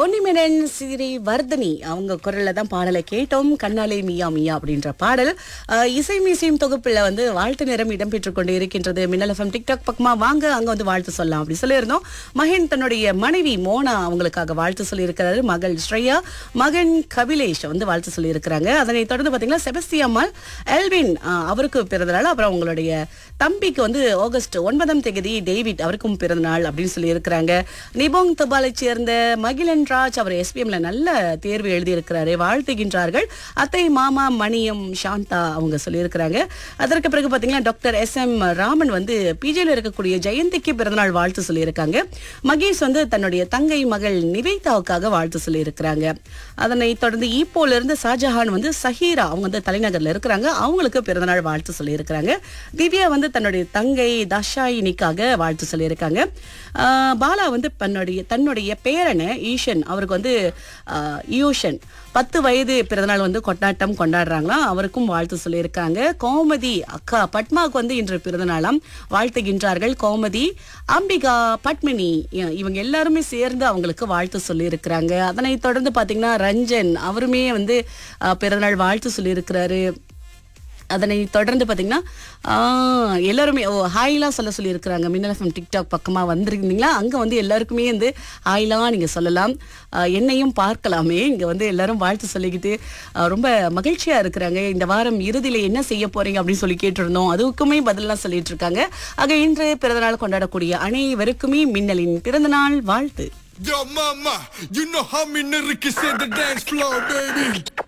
பொன்னிமினன் சிறி வர்தனி அவங்க குரல்ல தான் பாடலை கேட்டோம். கண்ணாலே மியா மியா அப்படின்ற பாடல் இசை மீசியும் தொகுப்புல வந்து வாழ்த்து நேரம் இடம்பெற்றுக் கொண்டு இருக்கின்றது. மின்னல் எஃப்எம் டிக்டாக் பக்கமா வாங்க, அங்க வந்து வாழ்த்து சொல்லலாம் அப்படி சொல்லியிருந்தோம். மகன் தன்னுடைய மனைவி மோனா அவங்களுக்காக வாழ்த்து சொல்லியிருக்கிறாரு. மகள் ஸ்ரேயா, மகன் கபிலேஷ் வந்து வாழ்த்து சொல்லியிருக்கிறாங்க. அதனை தொடர்ந்து பாத்தீங்கன்னா செபஸ்தியம்மாள் எல்வின் அவருக்கு பிறந்தநாள். அப்புறம் அவங்களுடைய தம்பிக்கு வந்து ஆகஸ்ட் 9ஆம் தேதி டேவிட் அவருக்கும் பிறந்தநாள் அப்படின்னு சொல்லி இருக்கிறாங்க. நிபோங் தபாலை சேர்ந்த மகிழன் ராஜ் அவர் எஸ்பிஎம்ல நல்ல தேர்வு எழுதியிருக்கிறாரு, வாழ்த்துகின்றார்கள். அத்தை மாமா மணியம் சாந்தா அவங்க சொல்லியிருக்கிறாங்க. அதற்கு பிறகு பாத்தீங்கன்னா டாக்டர் SM ராமன் வந்து பிஜேல இருக்கக்கூடிய ஜெயந்திக்கு பிறந்தநாள் வாழ்த்து சொல்லியிருக்காங்க. மகேஷ் வந்து தன்னுடைய தங்கை மகள் நிவேதாவுக்காக வாழ்த்து சொல்லியிருக்கிறாங்க. அதனை தொடர்ந்து ஈப்போல இருந்து ஷாஜஹான் வந்து சஹீரா அவங்க வந்து தலைநகர்ல இருக்கிறாங்க, அவங்களுக்கு பிறந்தநாள் வாழ்த்து சொல்லியிருக்கிறாங்க. திவ்யா வந்து தன்னுடைய தங்கை தஷாயினிக்காக வாழ்த்து சொல்லியிருக்காங்க. பாலா வந்து தன்னுடைய பேரனை ஈஷன் அவருக்கு வந்து ஈஷன் 10 வயது பிறந்தநாள் வந்து கொண்டாடுறாங்களாம், அவருக்கும் வாழ்த்து சொல்லியிருக்காங்க. கோமதி அக்கா பட்மாவுக்கு வந்து இன்று பிறந்தநாளாம், வாழ்த்துகின்றார்கள். கோமதி, அம்பிகா, பட்மினி இவங்க எல்லாருமே சேர்ந்து அவங்களுக்கு வாழ்த்து சொல்லியிருக்கிறாங்க. அதனை தொடர்ந்து பாத்தீங்கன்னா ரஞ்சன் அவருமே வந்து பிறந்தநாள் வாழ்த்து சொல்லியிருக்கிறாரு. அதனை தொடர்ந்து பாத்தீங்கன்னா எல்லாருமே ஹாய்லாம் சொல்லியிருக்கிறாங்க. மின்னல் எஃப்எம் டிக்டாக் பக்கமா வந்திருந்தீங்களா, அங்க வந்து எல்லாருக்குமே வந்து ஹாய்லாம் நீங்க சொல்லலாம், என்னையும் பார்க்கலாமே. இங்க வந்து எல்லாரும் வாழ்த்து சொல்லிக்கிட்டு ரொம்ப மகிழ்ச்சியா இருக்கிறாங்க. இந்த வாரம் இறுதியில என்ன செய்ய போறீங்க அப்படின்னு சொல்லி கேட்டிருந்தோம், அதுக்குமே பதிலெல்லாம் சொல்லிட்டு இருக்காங்க. ஆக இன்று பிறந்தநாள் கொண்டாடக்கூடிய அனைவருக்குமே மின்னலின் பிறந்தநாள் வாழ்த்து. Yo mama, you know how me niggas in the dance floor, baby.